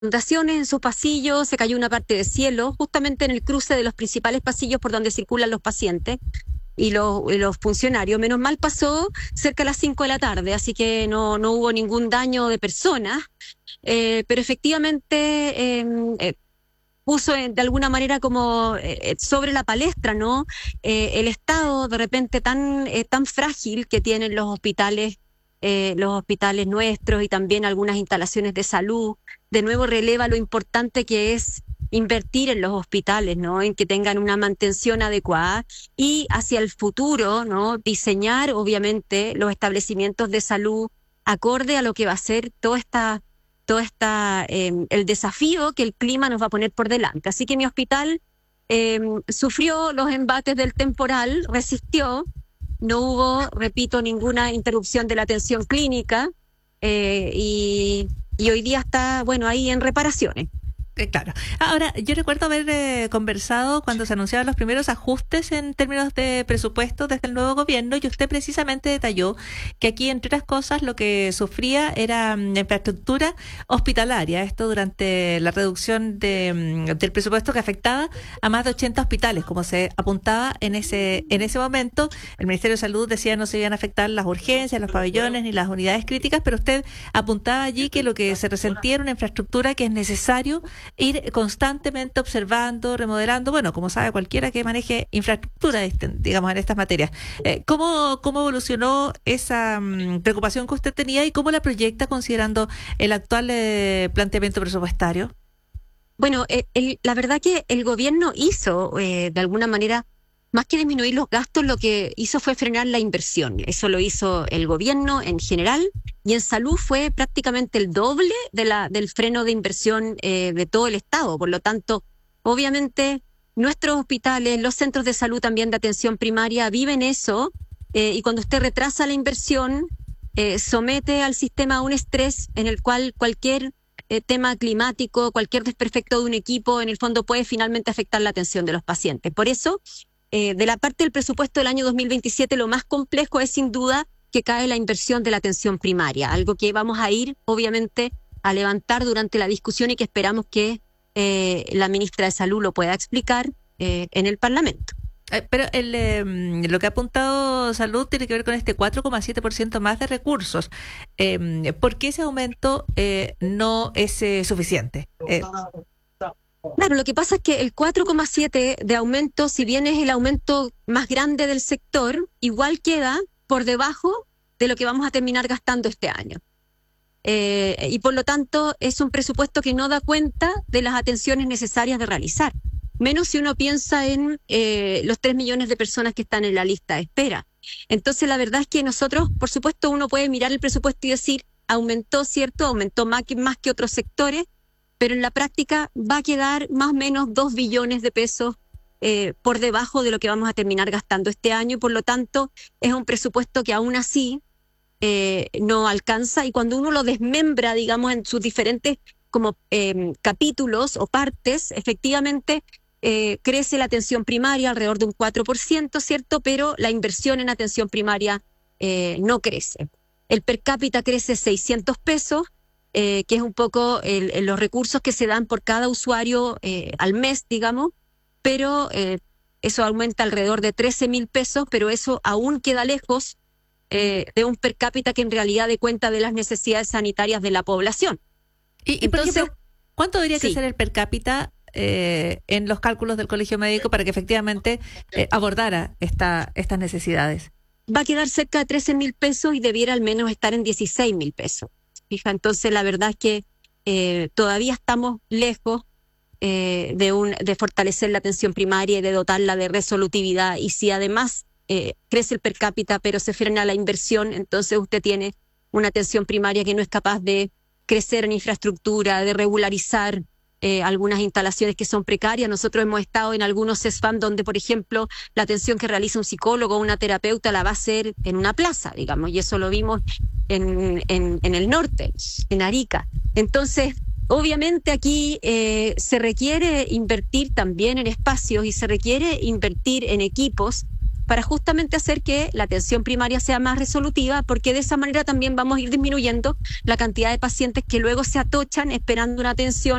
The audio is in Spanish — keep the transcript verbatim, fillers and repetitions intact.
inundaciones en sus pasillos, se cayó una parte de cielo, justamente en el cruce de los principales pasillos por donde circulan los pacientes y los, y los funcionarios. Menos mal pasó cerca de las cinco de la tarde, así que no, no hubo ningún daño de personas, eh, pero efectivamente eh, eh, puso en- de alguna manera como eh, sobre la palestra, ¿no? Eh, el estado de repente tan, eh, tan frágil que tienen los hospitales, eh, los hospitales nuestros y también algunas instalaciones de salud. De nuevo releva lo importante que es invertir en los hospitales, ¿no? En que tengan una mantención adecuada y hacia el futuro, ¿no? Diseñar, obviamente, los establecimientos de salud acorde a lo que va a ser toda esta todo esta, eh, el desafío que el clima nos va a poner por delante. Así que mi hospital eh, sufrió los embates del temporal, resistió, no hubo, repito, ninguna interrupción de la atención clínica eh, y, y hoy día está, bueno, ahí en reparaciones. Eh, Claro. Ahora, yo recuerdo haber eh, conversado cuando se anunciaban los primeros ajustes en términos de presupuesto desde el nuevo gobierno y usted precisamente detalló que aquí, entre otras cosas, lo que sufría era mm, infraestructura hospitalaria. Esto durante la reducción de, mm, del presupuesto que afectaba a más de ochenta hospitales, como se apuntaba en ese en ese momento. El Ministerio de Salud decía no se iban a afectar las urgencias, los pabellones ni las unidades críticas, pero usted apuntaba allí que lo que se resentía era una infraestructura que es necesario ir constantemente observando, remodelando, bueno, como sabe cualquiera que maneje infraestructura, este, digamos, en estas materias. Eh, ¿cómo, ¿Cómo evolucionó esa mm, preocupación que usted tenía y cómo la proyecta considerando el actual eh, planteamiento presupuestario? Bueno, eh, el- la verdad que el gobierno hizo, eh, de alguna manera, más que disminuir los gastos, lo que hizo fue frenar la inversión. Eso lo hizo el gobierno en general y en salud fue prácticamente el doble de la, del freno de inversión eh, de todo el Estado. Por lo tanto, obviamente, nuestros hospitales, los centros de salud también de atención primaria viven eso eh, y cuando usted retrasa la inversión, eh, somete al sistema a un estrés en el cual cualquier eh, tema climático, cualquier desperfecto de un equipo, en el fondo puede finalmente afectar la atención de los pacientes. Por eso, eh, de la parte del presupuesto del año dos mil veintisiete, lo más complejo es sin duda que cae la inversión de la atención primaria, algo que vamos a ir, obviamente, a levantar durante la discusión y que esperamos que eh, la ministra de Salud lo pueda explicar eh, en el Parlamento. Eh, pero el, eh, lo que ha apuntado Salud tiene que ver con este cuatro coma siete por ciento más de recursos. Eh, ¿por qué ese aumento eh, no es eh, suficiente? Eh, Claro, lo que pasa es que el cuatro coma siete de aumento, si bien es el aumento más grande del sector, igual queda por debajo de lo que vamos a terminar gastando este año. Eh, y por lo tanto es un presupuesto que no da cuenta de las atenciones necesarias de realizar, menos si uno piensa en eh, los tres millones de personas que están en la lista de espera. Entonces la verdad es que nosotros, por supuesto, uno puede mirar el presupuesto y decir, aumentó, ¿cierto? Aumentó más que, más que otros sectores, pero en la práctica va a quedar más o menos dos billones de pesos eh, por debajo de lo que vamos a terminar gastando este año y por lo tanto es un presupuesto que aún así eh, no alcanza y cuando uno lo desmembra, digamos, en sus diferentes como eh, capítulos o partes, efectivamente eh, crece la atención primaria alrededor de un cuatro por ciento, ¿cierto? Pero la inversión en atención primaria eh, no crece. El per cápita crece seiscientos pesos, eh, que es un poco el, el- los recursos que se dan por cada usuario eh, al mes, digamos, pero eh, eso aumenta alrededor de trece mil pesos, pero eso aún queda lejos eh, de un per cápita que en realidad dé cuenta de las necesidades sanitarias de la población. y, y, por Entonces, ejemplo, ¿cuánto debería sí, crecer el per cápita eh, en los cálculos del Colegio Médico para que efectivamente eh, abordara esta, estas necesidades? va a quedar cerca de trece mil pesos y debiera al menos estar en dieciséis mil pesos. Fija, entonces la verdad es que eh, todavía estamos lejos eh, de, un, de fortalecer la atención primaria y de dotarla de resolutividad. Y si además eh, crece el per cápita, pero se frena la inversión, entonces usted tiene una atención primaria que no es capaz de crecer en infraestructura, de regularizar eh, algunas instalaciones que son precarias. Nosotros hemos estado en algunos CESFAM donde, por ejemplo, la atención que realiza un psicólogo o una terapeuta la va a hacer en una plaza, digamos, y eso lo vimos en, en, en el norte, en Arica. Entonces, obviamente aquí eh, se requiere invertir también en espacios y se requiere invertir en equipos para justamente hacer que la atención primaria sea más resolutiva, porque de esa manera también vamos a ir disminuyendo la cantidad de pacientes que luego se atochan esperando una atención